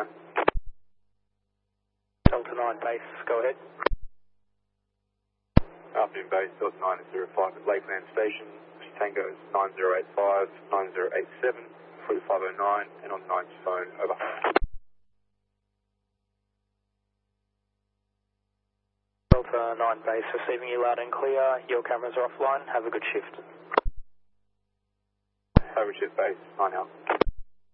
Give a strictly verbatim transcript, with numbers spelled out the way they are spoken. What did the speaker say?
nine. Delta nine base, go ahead. Afternoon base, Delta nine is zero five at Lakeland Station. Tango is nine zero eight five, nine zero eight seven, forty-five oh nine, and on nine's phone, over. Delta nine base, receiving you loud and clear. Your cameras are offline. Have a good shift. Over shift base, nine out.